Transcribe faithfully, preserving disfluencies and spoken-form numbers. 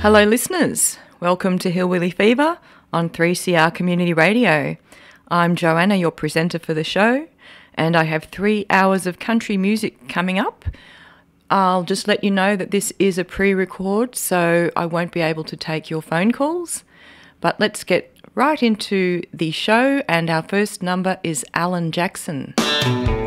Hello listeners, welcome to Hillbilly Fever on three C R Community Radio. I'm Joanna, your presenter for the show, and I have three hours of country music coming up. I'll just let you know that this is a pre-record, so I won't be able to take your phone calls. But let's get right into the show, and our first number is Alan Jackson.